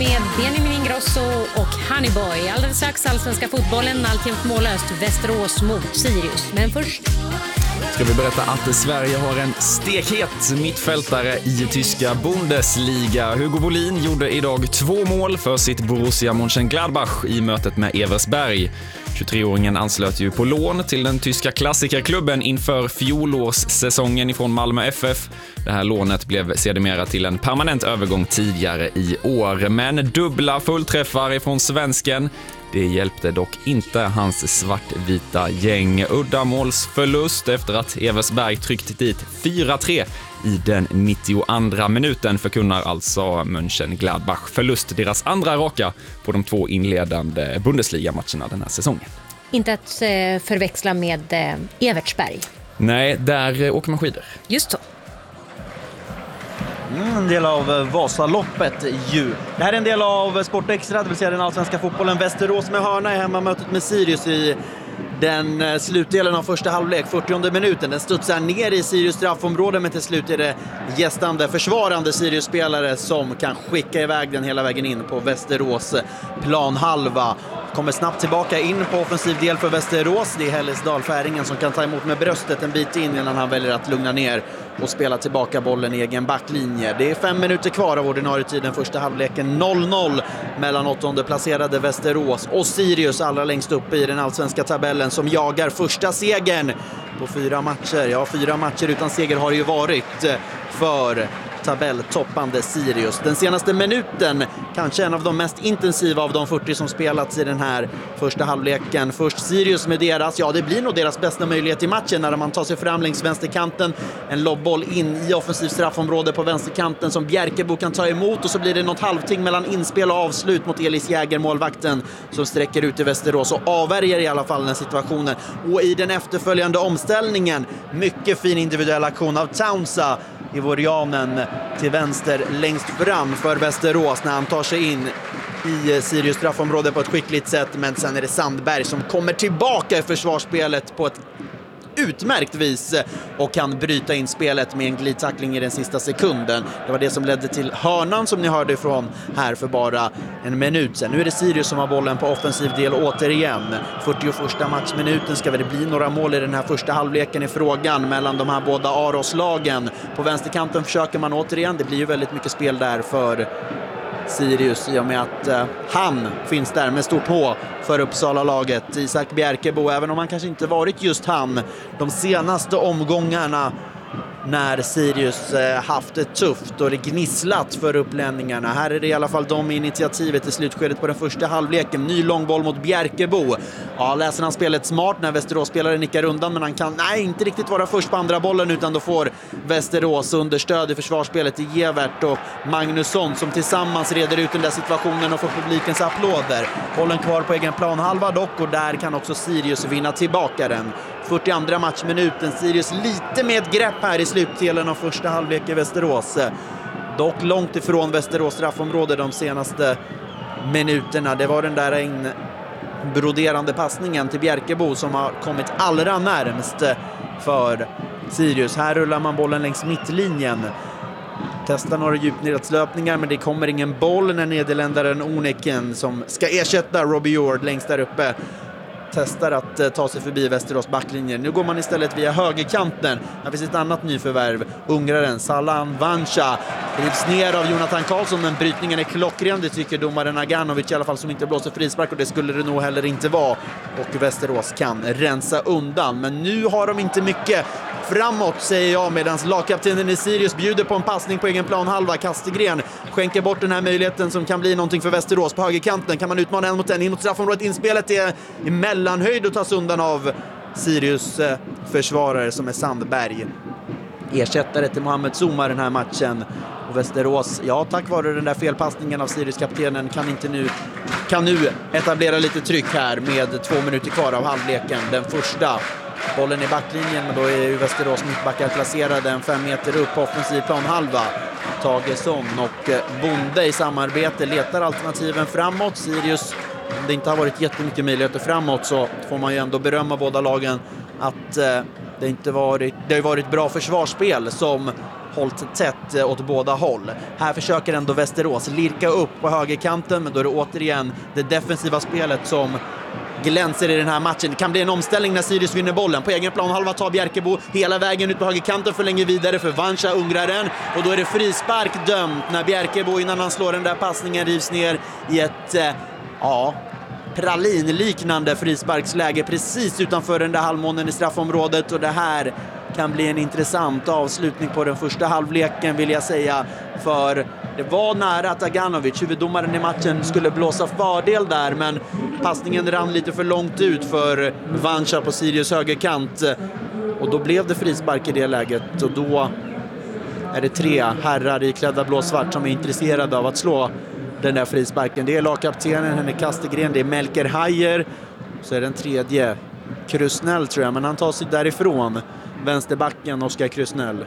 med Benjamin Ingrosso och Honeyboy. Alldeles strax allsvenska fotbollen, alltjämt mållöst. Västerås mot Sirius. Men först ska vi berätta att Sverige har en stekhet mittfältare i tyska Bundesliga. Hugo Bolin gjorde idag 2 mål för sitt Borussia Mönchengladbach i mötet med Eversberg. 23-åringen anslöt ju på lån till den tyska klassikerklubben inför fjolårssäsongen ifrån Malmö FF. Det här lånet blev sedermera till en permanent övergång tidigare i år. Men dubbla fullträffar ifrån svensken. Det hjälpte dock inte hans svartvita gäng. Uddamålsförlust efter att Eversberg tryckt dit 4-3 i den 92:a minuten förkunnar alltså Mönchengladbach förlust, deras andra raka på de 2 inledande Bundesliga-matcherna den här säsongen. inte att förväxla med Evertsberg. Nej, där åker man skidor. Just så. En del av Vasaloppet ju. Det här är en del av Sportextra, det vill säga den allsvenska fotbollen. Västerås med hörna i hemmamötet med Sirius i den slutdelen av första halvlek, 40:e minuten. Den studsar ner i Sirius straffområde, men till slut är det gästande, försvarande Sirius-spelare som kan skicka iväg den hela vägen in på Västerås planhalva. Kommer snabbt tillbaka in på offensiv del för Västerås. Det är Hellesdal-färingen som kan ta emot med bröstet en bit in innan han väljer att lugna ner och spela tillbaka bollen i egen backlinje. Det är 5 minuter kvar av ordinarie tiden, första halvleken 0-0 mellan 8:e placerade Västerås och Sirius allra längst uppe i den allsvenska tabellen som jagar första segern på 4 matcher. Ja, 4 matcher utan seger har det ju varit för tabelltoppande Sirius. Den senaste minuten, kanske en av de mest intensiva av de 40 som spelats i den här första halvleken. Först Sirius med deras, ja det blir nog deras bästa möjlighet i matchen när man tar sig fram längs vänsterkanten. En lobbboll in i offensiv straffområde på vänsterkanten som Bjerkebo kan ta emot, och så blir det något halvting mellan inspel och avslut mot Elis Jäger, målvakten, som sträcker ut i Västerås och avvärjer i alla fall den situationen. Och i den efterföljande omställningen, mycket fin individuell aktion av Townsa, Ivorianen till vänster längst fram för Västerås när han tar sig in i Sirius straffområde på ett skickligt sätt, men sen är det Sandberg som kommer tillbaka i försvarsspelet på ett utmärkt vis och kan bryta in spelet med en glidtackling i den sista sekunden. Det var det som ledde till hörnan som ni hörde ifrån här för bara en minut sedan. Nu är det Sirius som har bollen på offensiv del återigen. 41:a matchminuten. Ska det bli några mål i den här första halvleken i frågan mellan de här båda Aros-lagen. På vänsterkanten försöker man återigen. Det blir ju väldigt mycket spel där för Sirius i och med att han finns där med stort H för Uppsala-laget. Isak Bjerkebo, även om han kanske inte varit just han de senaste omgångarna när Sirius haft det tufft och det gnisslat för upplänningarna. Här är det i alla fall de initiativet i slutskedet på den första halvleken. Ny långboll mot Bjerkebo. Ja, läser han spelet smart när Västerås-spelare nickar undan, men han kan inte riktigt vara först på andra bollen, utan då får Västerås understöd i försvarsspelet i Gevert och Magnusson som tillsammans reder ut den där situationen och får publikens applåder. Bollen kvar på egen planhalva dock, och där kan också Sirius vinna tillbaka den. 42:a matchminuten. Sirius lite med ett grepp här i slutdelen av första halvlek i Västerås. Dock långt ifrån Västerås straffområde de senaste minuterna. Det var den där broderande passningen till Bjerkebo som har kommit allra närmast för Sirius. Här rullar man bollen längs mittlinjen. Testar några djupnedslöpningar, men det kommer ingen boll när nederländaren Oneken, som ska ersätta Robbie Ord längst där uppe, testar att ta sig förbi Västerås backlinjer. Nu går man istället via högerkanten. Här finns ett annat nyförvärv. Ungraren Salan Vancha drivs ner av Jonathan Karlsson, men brytningen är klockren. Det tycker domaren Aganovic i alla fall, som inte blåser frispark, och det skulle det nog heller inte vara. Och Västerås kan rensa undan. Men nu har de inte mycket framåt, säger jag, medan lagkaptenen i Sirius bjuder på en passning på egen planhalva. Kastegren skänker bort den här möjligheten som kan bli någonting för Västerås. På högerkanten kan man utmana en mot en in mot straffområdet. Inspelet är i mellanhöjd och tas undan av Sirius försvarare som är Sandberg. Ersättare till Mohamed Zouma den här matchen. Och Västerås, ja, tack vare den där felpassningen av Sirius-kaptenen kan nu etablera lite tryck här med 2 minuter kvar av halvleken. Den första bollen i backlinjen, men då är ju Västerås mittbackar placerade en 5 meter upp på offensiv planhalva. Tagesson och Bonde i samarbete letar alternativen framåt. Sirius, om det inte har varit jättemycket möjligheter framåt, så får man ju ändå berömma båda lagen att det har varit bra försvarsspel som hållit tätt åt båda håll. Här försöker ändå Västerås lirka upp på högerkanten, men då är det återigen det defensiva spelet som glänser i den här matchen. Det kan bli en omställning när Sirius vinner bollen. På egen plan halva tar Bjerkebo hela vägen ut på högerkanten, förlänger vidare för Vancha Ungraren, och då är det frispark dömt när Bjerkebo innan han slår den där passningen rivs ner i ett pralinliknande frisparksläge precis utanför den där halvmånen i straffområdet, och det här kan bli en intressant avslutning på den första halvleken, vill jag säga, för det var nära att Aganovic, huvuddomaren i matchen, skulle blåsa fördel där, men passningen rann lite för långt ut för Vancha på Sirius högerkant, och då blev det frispark i det läget, och då är det 3 herrar i klädda blåsvart som är intresserade av att slå den där frisparken. Det är lagkaptenen Henrik Kastegren, det är Melker Hajer, så är den tredje Krusnell tror jag, men han tar sig därifrån, vänsterbacken Oskar Krusnell.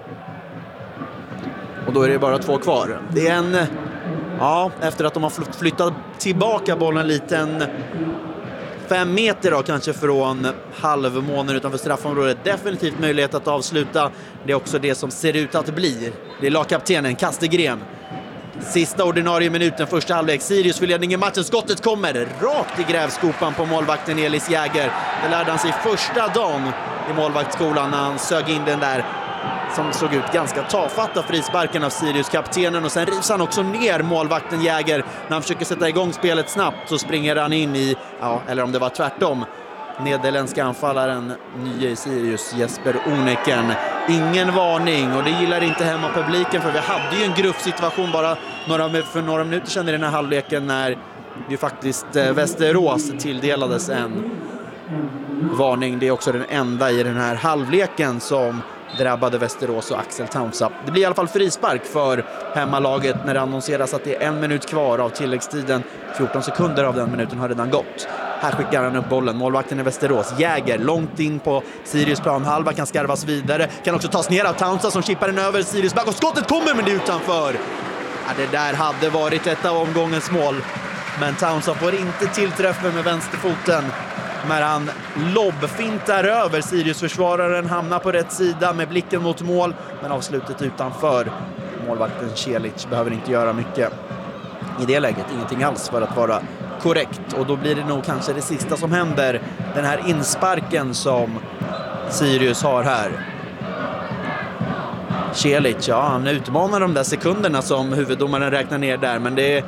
Och då är det bara 2 kvar. Det är efter att de har flyttat tillbaka bollen lite, 5 meter då, kanske från halvmånen utanför straffområdet. Definitivt möjlighet att avsluta. Det är också det som ser ut att bli. Det är lagkaptenen Kastegren. Sista ordinarie minuten, första halvlek. Sirius för ledning i matchen. Skottet kommer rakt i grävskopan på målvakten Elis Jäger. Det lärde han sig första dagen i målvaktsskolan när han sög in den där som såg ut ganska tafatt av frisparken av Sirius-kaptenen, och sen rivs han också ner målvakten Jäger när han försöker sätta igång spelet snabbt, så springer han in i, eller om det var tvärtom, nederländska anfallaren nya i Sirius Jesper Oneken. Ingen varning, och det gillar inte hemma publiken, för vi hade ju en gruppsituation bara för några minuter sedan i den här halvleken när ju faktiskt Västerås tilldelades en varning. Det är också den enda i den här halvleken som drabbade Västerås och Axel Taunsa. Det blir i alla fall frispark för hemmalaget när det annonseras att det är 1 minut kvar av tilläggstiden. 14 sekunder av den minuten har redan gått. Här skickar han upp bollen. Målvakten i Västerås, Jäger, långt in på Sirius planhalva, kan skarvas vidare. Kan också tas ner av Taunsa som chippar den över Sirius back, och skottet kommer, men det är utanför. Det där hade varit ett av omgångens mål, men Taunsa får inte tillträffen med vänsterfoten när han lobbfintar över Sirius-försvararen, hamnar på rätt sida med blicken mot mål, men avslutet utanför. Målvakten Celic behöver inte göra mycket i det läget, ingenting alls för att vara korrekt, och då blir det nog kanske det sista som händer, den här insparken som Sirius har här. Celic, han utmanar de där sekunderna som huvuddomaren räknar ner där, men det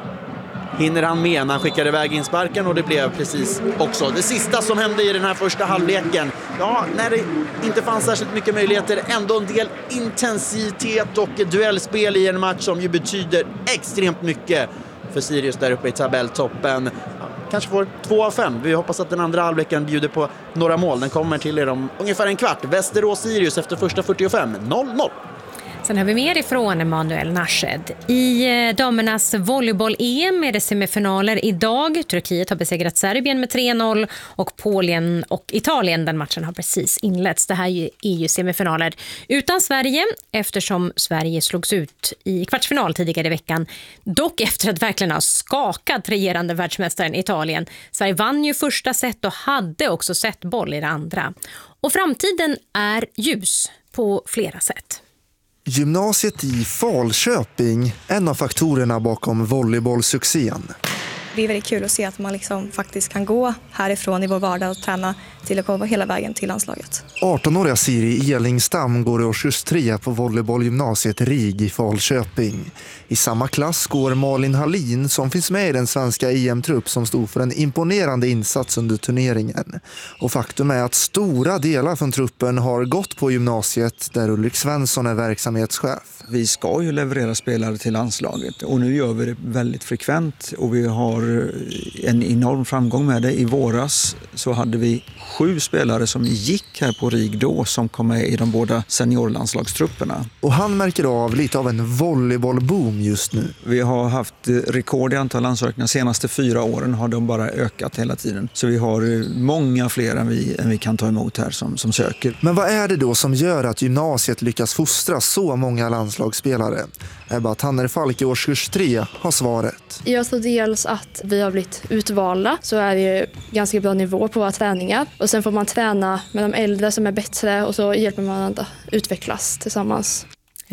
hinner han med när han skickar iväg insparken, och det blev precis också det sista som hände i den här första halvleken. När det inte fanns särskilt mycket möjligheter, ändå en del intensitet och duellspel i en match som ju betyder extremt mycket för Sirius där uppe i tabelltoppen. Kanske får 2 av 5. Vi hoppas att den andra halvleken bjuder på några mål. Den kommer till er om ungefär en kvart. Västerås-Sirius efter första 45, 0-0. Sen har vi mer ifrån Emanuel Nashed. I damernas volleyboll-EM är det semifinaler idag. Turkiet har besegrat Serbien med 3-0 och Polen och Italien, den matchen har precis inletts. Det här är ju semifinaler utan Sverige eftersom Sverige slogs ut i kvartsfinal tidigare i veckan. Dock efter att verkligen ha skakat regerande världsmästaren Italien. Sverige vann ju första set och hade också sett boll i det andra. Och framtiden är ljus på flera sätt. Gymnasiet i Falköping, en av faktorerna bakom volleybollsuccén. Det är väldigt kul att se att man liksom faktiskt kan gå härifrån i vår vardag och träna till att komma hela vägen till landslaget. 18-åriga Siri Elingstam går i årskurs 3 på volleybollgymnasiet RIG i Falköping. I samma klass går Malin Hallin som finns med i den svenska EM-trupp som stod för en imponerande insats under turneringen. Och faktum är att stora delar från truppen har gått på gymnasiet där Ulrik Svensson är verksamhetschef. Vi ska ju leverera spelare till landslaget och nu gör vi det väldigt frekvent och vi har en enorm framgång med det. I våras så hade vi 7 spelare som gick här på RIG då som kom med i de båda seniorlandslagstrupperna. Och han märker av lite av en volleybollboom just nu. Vi har haft rekord i antal ansökningar. De senaste 4 åren har de bara ökat hela tiden. Så vi har många fler än vi kan ta emot här som söker. Men vad är det då som gör att gymnasiet lyckas fostra så många landslagsspelare? Ebba Tannerfalk i årskurs 3 har svaret. Jag tror dels att vi har blivit utvalda, så är det ju ganska bra nivå på våra träningar. Och sen får man träna med de äldre som är bättre och så hjälper man att utvecklas tillsammans.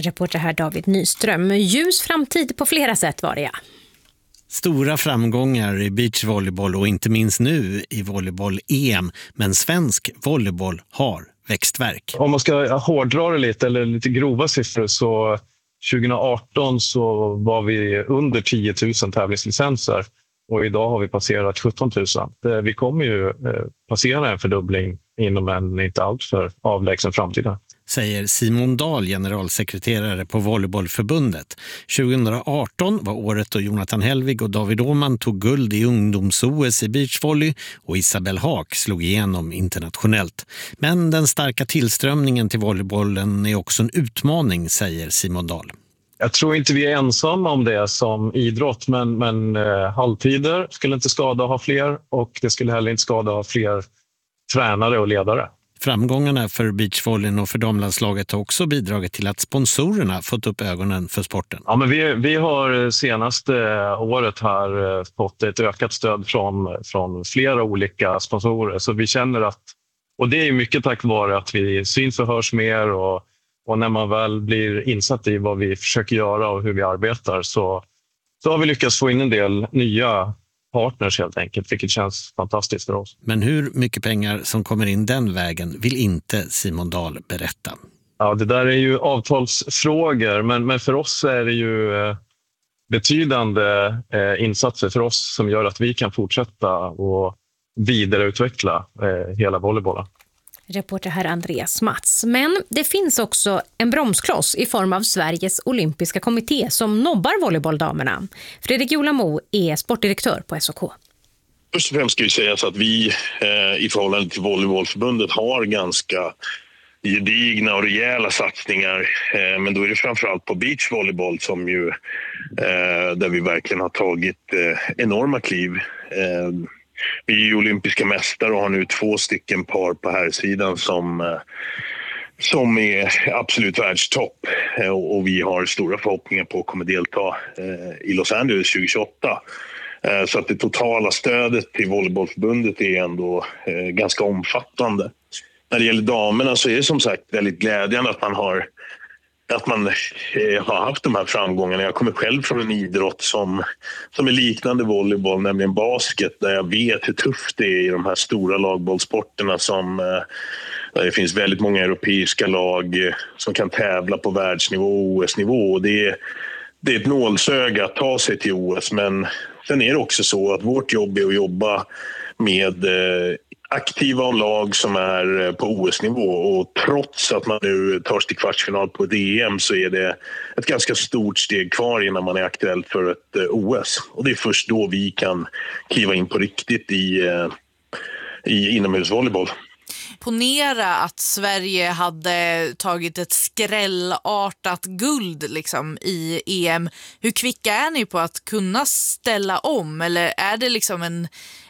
Reporter här David Nyström. Ljus framtid på flera sätt var det, ja. Stora framgångar i beachvolleyboll och inte minst nu i volleyboll-EM. Men svensk volleyboll har växtverk. Om man ska hårdra det lite eller lite grova siffror så 2018 så var vi under 10 000 tävlingslicenser och idag har vi passerat 17 000. Vi kommer ju passera en fördubbling inom en inte alltför avlägsen framtid. Säger Simon Dahl, generalsekreterare på Volleybollförbundet. 2018 var året då Jonathan Helvig och David Åhman tog guld i ungdoms-OS i beachvolley och Isabel Haak slog igenom internationellt. Men den starka tillströmningen till volleybollen är också en utmaning, säger Simon Dahl. Jag tror inte vi är ensamma om det som idrott, men halvtider skulle inte skada att ha fler och det skulle heller inte skada att ha fler tränare och ledare. Framgångarna för beachvolleyn och för damlandslaget har också bidragit till att sponsorerna fått upp ögonen för sporten. Ja, men vi har senaste året här fått ett ökat stöd från flera olika sponsorer. Så vi känner att, och det är mycket tack vare att vi syns och hörs mer och när man väl blir insatt i vad vi försöker göra och hur vi arbetar så har vi lyckats få in en del nya partners helt enkelt, vilket känns fantastiskt för oss. Men hur mycket pengar som kommer in den vägen vill inte Simon Dahl berätta. Ja, det där är ju avtalsfrågor, men för oss är det ju betydande insatser för oss som gör att vi kan fortsätta och vidareutveckla hela volleybollen. Reporter här Andreas Mats. Men det finns också en bromskloss i form av Sveriges olympiska kommitté som nobbar volleybolldamerna. Fredrik Jolamo är sportdirektör på SOK. Först och främst ska vi säga så att vi i förhållande till Volleybollförbundet har ganska gedigna och rejäla satsningar. Men då är det framförallt på beachvolleyboll som ju där vi verkligen har tagit enorma kliv. Vi är olympiska mästare och har nu 2 stycken par på här sidan som är absolut världstopp. Och vi har stora förhoppningar på att komma delta i Los Angeles 2028. Så att det totala stödet till Volleybollförbundet är ändå ganska omfattande. När det gäller damerna så är det som sagt väldigt glädjande att man har haft de här framgångarna. Jag kommer själv från en idrott som är liknande volleyboll, nämligen basket, där jag vet hur tufft det är i de här stora lagbollsporterna där det finns väldigt många europeiska lag som kan tävla på världsnivå och OS-nivå. Och det är ett nålsöga att ta sig till OS, men sen är det också så att vårt jobb är att jobba med aktiva lag som är på OS-nivå, och trots att man nu tar sig till kvartsfinal på ett EM så är det ett ganska stort steg kvar innan man är aktuell för ett OS. Och det är först då vi kan kliva in på riktigt i inomhusvolleyboll. Ponera att Sverige hade tagit ett skrällartat guld liksom, i EM. Hur kvicka är ni på att kunna ställa om? Eller är det liksom en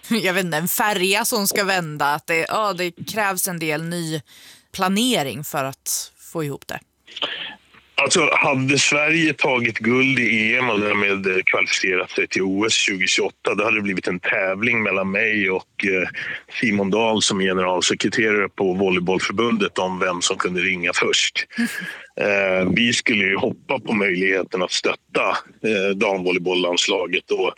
färja som ska vända? Att det krävs en del ny planering för att få ihop det? Alltså, hade Sverige tagit guld i EM och därmed kvalificerat sig till OS 2028, då hade det blivit en tävling mellan mig och Simon Dahl som generalsekreterare på Volleybollförbundet om vem som kunde ringa först. Vi skulle ju hoppa på möjligheten att stötta damvolleybolllandslaget, och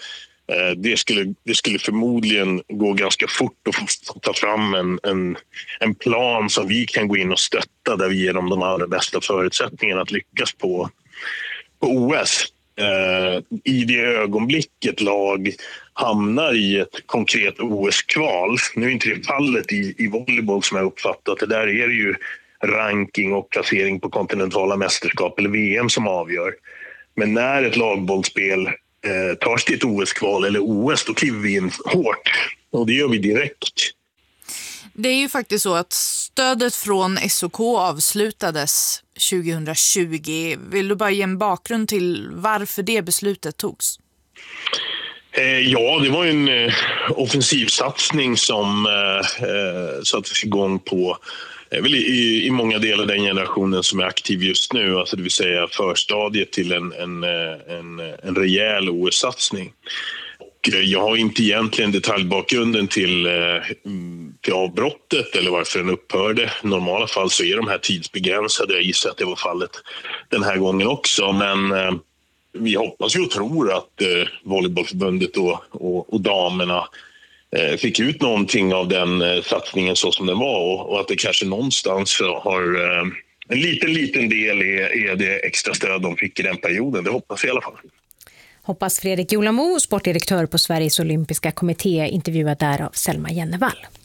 det skulle förmodligen gå ganska fort att få ta fram en plan som vi kan gå in och stötta, där vi ger dem de allra bästa förutsättningarna att lyckas på OS. I det ögonblicket lag hamnar i ett konkret OS-kval, nu är inte det fallet i volleyboll som jag uppfattat det, där är det ju ranking och placering på kontinentala mästerskap eller VM som avgör. Men när ett lagbollspel tar sig till ett OS-kval eller OS, då kliver vi in hårt. Och det gör vi direkt. Det är ju faktiskt så att stödet från SOK avslutades 2020. Vill du bara ge en bakgrund till varför det beslutet togs? Ja, det var en offensivsatsning som sattes igång på i många delar den generationen som är aktiv just nu, alltså det vill säga förstadiet till en rejäl OS-satsning. jag har inte egentligen detaljbakgrunden till avbrottet eller varför den upphörde. I normala fall så är de här tidsbegränsade. Jag gissar att det var fallet den här gången också. Men vi hoppas ju och tror att volleybollförbundet och damerna fick ut någonting av den satsningen så som den var. Och att det kanske någonstans har en liten del är det extra stöd de fick i den perioden. Det hoppas vi i alla fall. Hoppas Fredrik Jolamo, sportdirektör på Sveriges olympiska kommitté, intervjuad där av Selma Jennevall.